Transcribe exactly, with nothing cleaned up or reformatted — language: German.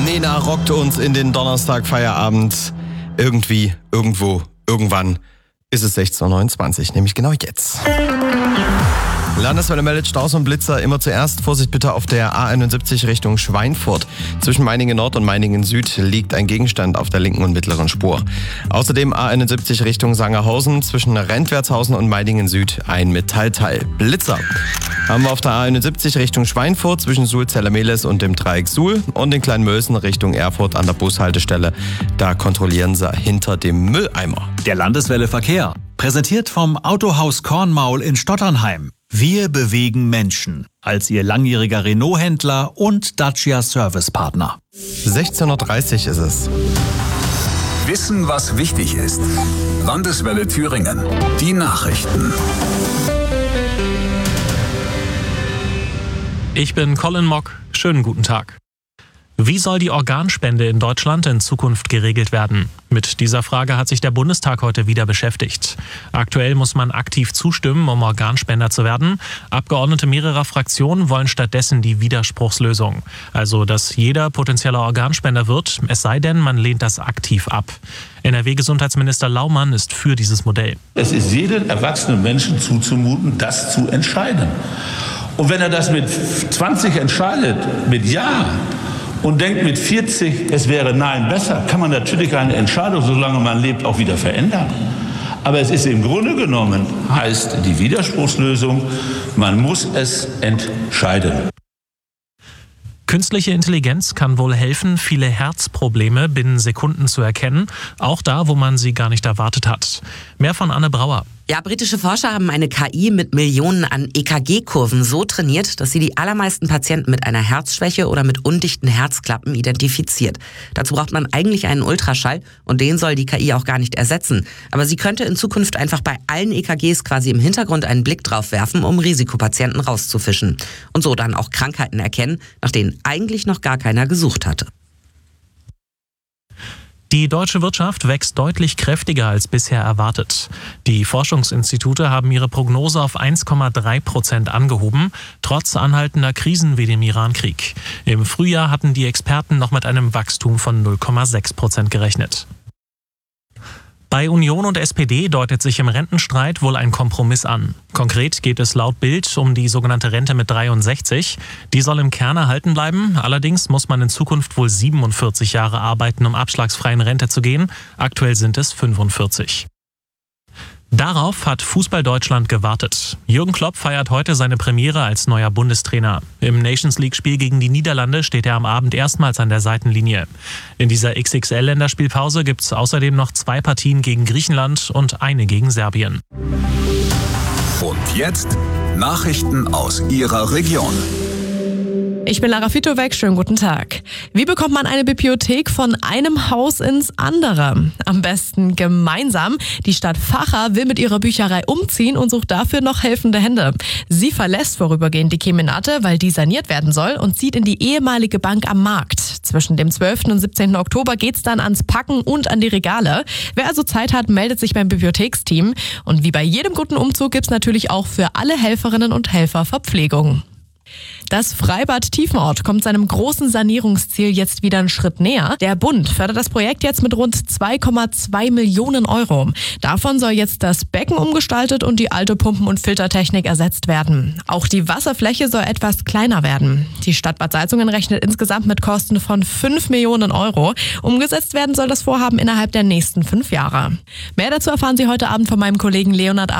Nena rockt uns in den Donnerstag-Feierabend. Irgendwie, irgendwo, irgendwann ist es sechzehn Uhr neunundzwanzig, nämlich genau jetzt. Landeswelle meldet Staus und Blitzer immer zuerst. Vorsicht bitte auf der A einundsiebzig Richtung Schweinfurt. Zwischen Meiningen Nord und Meiningen Süd liegt ein Gegenstand auf der linken und mittleren Spur. Außerdem A einundsiebzig Richtung Sangerhausen. Zwischen Rentwertshausen und Meiningen Süd ein Metallteil. Blitzer haben wir auf der A einundsiebzig Richtung Schweinfurt zwischen Suhl-Zellermehles und dem Dreieck Suhl und in Kleinmölsen Richtung Erfurt an der Bushaltestelle. Da kontrollieren sie hinter dem Mülleimer. Der Landeswelle Verkehr, präsentiert vom Autohaus Kornmaul in Stotternheim. Wir bewegen Menschen als Ihr langjähriger Renault-Händler und Dacia-Service-Partner. sechzehn Uhr dreißig ist es. Wissen, was wichtig ist. Landeswelle Thüringen. Die Nachrichten. Ich bin Colin Mock. Schönen guten Tag. Wie soll die Organspende in Deutschland in Zukunft geregelt werden? Mit dieser Frage hat sich der Bundestag heute wieder beschäftigt. Aktuell muss man aktiv zustimmen, um Organspender zu werden. Abgeordnete mehrerer Fraktionen wollen stattdessen die Widerspruchslösung. Also, dass jeder potenzieller Organspender wird, es sei denn, man lehnt das aktiv ab. N R W-Gesundheitsminister Laumann ist für dieses Modell. Es ist jedem erwachsenen Menschen zuzumuten, das zu entscheiden. Und wenn er das mit zwanzig entscheidet, mit Ja, und denkt mit vierzig, es wäre Nein besser, kann man natürlich eine Entscheidung, solange man lebt, auch wieder verändern. Aber es ist im Grunde genommen, heißt die Widerspruchslösung, man muss es entscheiden. Künstliche Intelligenz kann wohl helfen, viele Herzprobleme binnen Sekunden zu erkennen, auch da, wo man sie gar nicht erwartet hat. Mehr von Anne Brauer. Ja, britische Forscher haben eine K I mit Millionen an E K G-Kurven so trainiert, dass sie die allermeisten Patienten mit einer Herzschwäche oder mit undichten Herzklappen identifiziert. Dazu braucht man eigentlich einen Ultraschall und den soll die K I auch gar nicht ersetzen. Aber sie könnte in Zukunft einfach bei allen E K Gs quasi im Hintergrund einen Blick drauf werfen, um Risikopatienten rauszufischen. Und so dann auch Krankheiten erkennen, nach denen eigentlich noch gar keiner gesucht hatte. Die deutsche Wirtschaft wächst deutlich kräftiger als bisher erwartet. Die Forschungsinstitute haben ihre Prognose auf eins Komma drei Prozent angehoben, trotz anhaltender Krisen wie dem Iran-Krieg. Im Frühjahr hatten die Experten noch mit einem Wachstum von null Komma sechs Prozent gerechnet. Bei Union und S P D deutet sich im Rentenstreit wohl ein Kompromiss an. Konkret geht es laut Bild um die sogenannte Rente mit dreiundsechzig. Die soll im Kern erhalten bleiben. Allerdings muss man in Zukunft wohl siebenundvierzig Jahre arbeiten, um abschlagsfrei in Rente zu gehen. Aktuell sind es fünfundvierzig. Darauf hat Fußball Deutschland gewartet. Jürgen Klopp feiert heute seine Premiere als neuer Bundestrainer. Im Nations-League-Spiel gegen die Niederlande steht er am Abend erstmals an der Seitenlinie. In dieser X X L-Länderspielpause gibt es außerdem noch zwei Partien gegen Griechenland und eine gegen Serbien. Und jetzt Nachrichten aus Ihrer Region. Ich bin Lara Fitowek, schönen guten Tag. Wie bekommt man eine Bibliothek von einem Haus ins andere? Am besten gemeinsam. Die Stadt Vacha will mit ihrer Bücherei umziehen und sucht dafür noch helfende Hände. Sie verlässt vorübergehend die Kemenate, weil die saniert werden soll und zieht in die ehemalige Bank am Markt. Zwischen dem zwölften und siebzehnten Oktober geht's dann ans Packen und an die Regale. Wer also Zeit hat, meldet sich beim Bibliotheksteam. Und wie bei jedem guten Umzug gibt's natürlich auch für alle Helferinnen und Helfer Verpflegung. Das Freibad Tiefenort kommt seinem großen Sanierungsziel jetzt wieder einen Schritt näher. Der Bund fördert das Projekt jetzt mit rund zwei Komma zwei Millionen Euro. Davon soll jetzt das Becken umgestaltet und die alte Pumpen- und Filtertechnik ersetzt werden. Auch die Wasserfläche soll etwas kleiner werden. Die Stadt Bad Salzungen rechnet insgesamt mit Kosten von fünf Millionen Euro. Umgesetzt werden soll das Vorhaben innerhalb der nächsten fünf Jahre. Mehr dazu erfahren Sie heute Abend von meinem Kollegen Leonhard